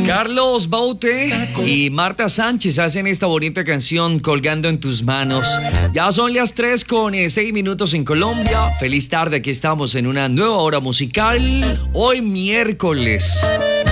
Carlos Baute y Marta Sánchez hacen esta bonita canción Colgando en tus manos. Ya son las 3:06 en Colombia. Feliz tarde, aquí estamos en una nueva hora musical. Hoy miércoles